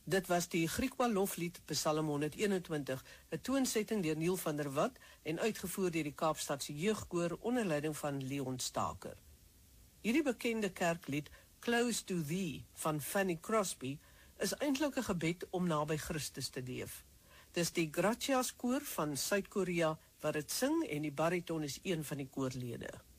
Dit was die Griekwa loflied Psalm 121, 'n toonsetting deur Neil van der Walt en uitgevoer deur die Kaapstadse Jeugkoor onder leiding van Leon Staker. Hierdie bekende kerklied Close to Thee van Fanny Crosby is eintlik 'n gebed om naby Christus te leef. Dis die Gracias koor van Suid-Korea wat dit sing en die bariton is een van die koorlede.